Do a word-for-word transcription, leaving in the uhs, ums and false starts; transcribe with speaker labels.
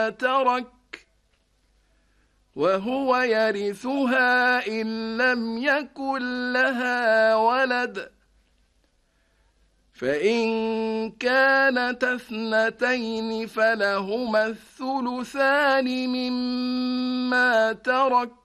Speaker 1: ترك وهو يرثها إن لم يكن لها ولد فإن كانت اثنتين فلهما الثلثان مما ترك